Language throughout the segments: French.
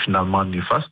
finalement néfastes.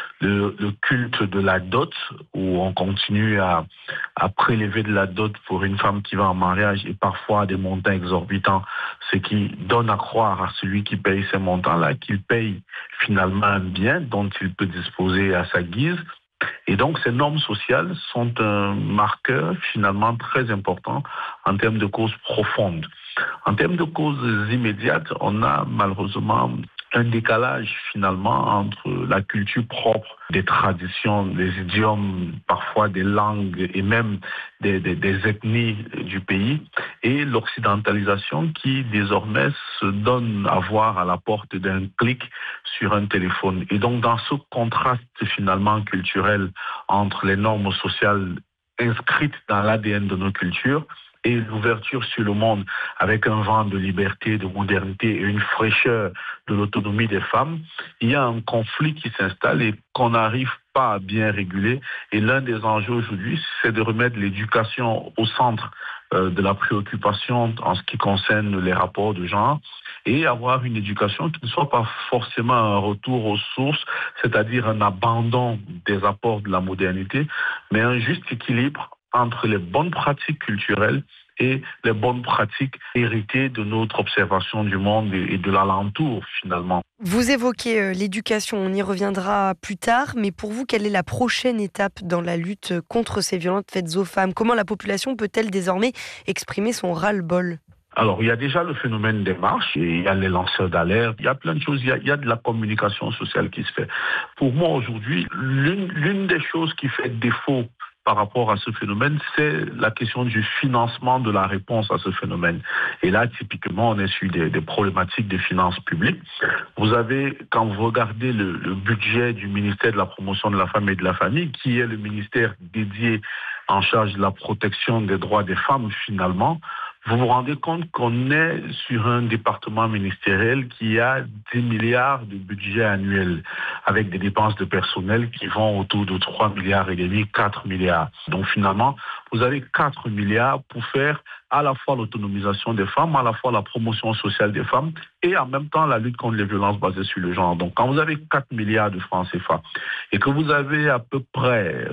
Le culte de la dot, où on continue à prélever de la dot pour une femme qui va en mariage et parfois à des montants exorbitants, ce qui donne à croire à celui qui paye ces montants-là qu'il paye finalement un bien dont il peut disposer à sa guise. Et donc, ces normes sociales sont un marqueur finalement très important en termes de causes profondes. En termes de causes immédiates, on a malheureusement un décalage finalement entre la culture propre des traditions, des idiomes, parfois des langues et même des ethnies du pays et l'occidentalisation qui désormais se donne à voir à la porte d'un clic sur un téléphone. Et donc dans ce contraste finalement culturel entre les normes sociales inscrites dans l'ADN de nos cultures et l'ouverture sur le monde avec un vent de liberté, de modernité et une fraîcheur de l'autonomie des femmes, il y a un conflit qui s'installe et qu'on n'arrive pas à bien réguler. Et l'un des enjeux aujourd'hui, c'est de remettre l'éducation au centre de la préoccupation en ce qui concerne les rapports de genre et avoir une éducation qui ne soit pas forcément un retour aux sources, c'est-à-dire un abandon des apports de la modernité, mais un juste équilibre entre les bonnes pratiques culturelles et les bonnes pratiques héritées de notre observation du monde et de l'alentour finalement. Vous évoquez l'éducation, on y reviendra plus tard, mais pour vous, quelle est la prochaine étape dans la lutte contre ces violences faites aux femmes ? Comment la population peut-elle désormais exprimer son ras-le-bol ? Alors, il y a déjà le phénomène des marches, et il y a les lanceurs d'alerte, il y a plein de choses, il y a de la communication sociale qui se fait. Pour moi, aujourd'hui, l'une des choses qui fait défaut par rapport à ce phénomène, c'est la question du financement de la réponse à ce phénomène. Et là, typiquement, on est sur des problématiques de finances publiques. Vous avez, quand vous regardez le budget du ministère de la promotion de la femme et de la famille, qui est le ministère dédié en charge de la protection des droits des femmes, finalement, vous vous rendez compte qu'on est sur un département ministériel qui a 10 milliards de budget annuel, avec des dépenses de personnel qui vont autour de 3 milliards et demi, 4 milliards. Donc finalement, vous avez 4 milliards pour faire à la fois l'autonomisation des femmes, à la fois la promotion sociale des femmes et en même temps la lutte contre les violences basées sur le genre. Donc quand vous avez 4 milliards de francs CFA et que vous avez à peu près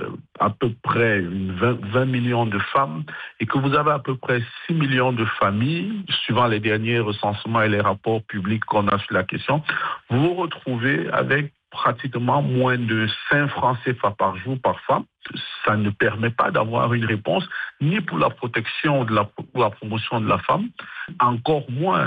20 millions de femmes et que vous avez à peu près 6 millions de familles, suivant les derniers recensements et les rapports publics qu'on a sur la question, vous vous retrouvez avec pratiquement moins de 5 francs CFA par jour par femme. Ça ne permet pas d'avoir une réponse ni pour la protection pour la promotion de la femme, encore moins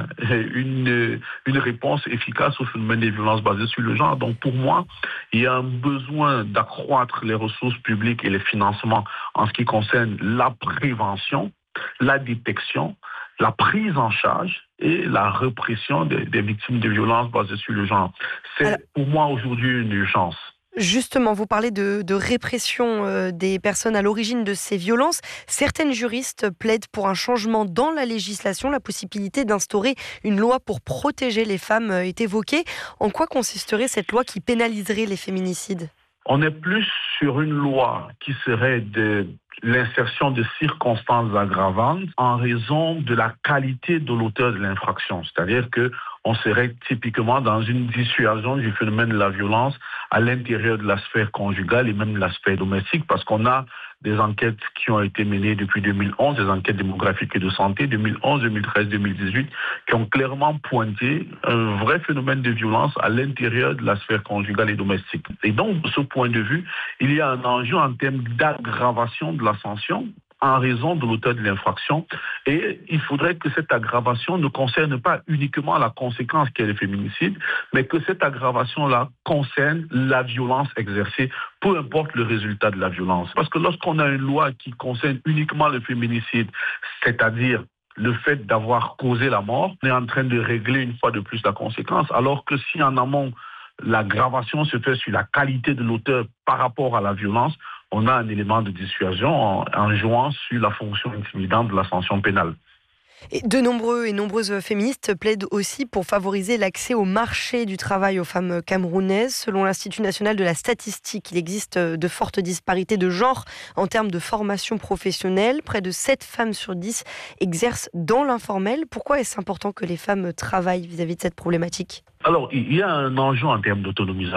une réponse efficace au phénomène des violences basées sur le genre. Donc pour moi, il y a un besoin d'accroître les ressources publiques et les financements en ce qui concerne la prévention, la détection, la prise en charge et la répression des victimes de violences basées sur le genre. C'est pour moi aujourd'hui une urgence. Justement, vous parlez de répression des personnes à l'origine de ces violences. Certaines juristes plaident pour un changement dans la législation. La possibilité d'instaurer une loi pour protéger les femmes est évoquée. En quoi consisterait cette loi qui pénaliserait les féminicides ? On est plus sur une loi qui serait de l'insertion de circonstances aggravantes en raison de la qualité de l'auteur de l'infraction. C'est-à-dire qu'on serait typiquement dans une dissuasion du phénomène de la violence à l'intérieur de la sphère conjugale et même de la sphère domestique, parce qu'on a des enquêtes qui ont été menées depuis 2011, des enquêtes démographiques et de santé, 2011, 2013, 2018, qui ont clairement pointé un vrai phénomène de violence à l'intérieur de la sphère conjugale et domestique. Et donc, de ce point de vue, il y a un enjeu en termes d'aggravation de la sanction en raison de l'auteur de l'infraction. Et il faudrait que cette aggravation ne concerne pas uniquement la conséquence qui est le féminicide, mais que cette aggravation-là concerne la violence exercée, peu importe le résultat de la violence. Parce que lorsqu'on a une loi qui concerne uniquement le féminicide, c'est-à-dire le fait d'avoir causé la mort, on est en train de régler une fois de plus la conséquence, alors que si en amont, l'aggravation se fait sur la qualité de l'auteur par rapport à la violence, on a un élément de dissuasion en jouant sur la fonction intimidante de la sanction pénale. Et de nombreux et nombreuses féministes plaident aussi pour favoriser l'accès au marché du travail aux femmes camerounaises. Selon l'Institut national de la statistique, il existe de fortes disparités de genre en termes de formation professionnelle. Près de 7 femmes sur 10 exercent dans l'informel. Pourquoi est-ce important que les femmes travaillent vis-à-vis de cette problématique ? Alors, il y a un enjeu en termes d'autonomisation.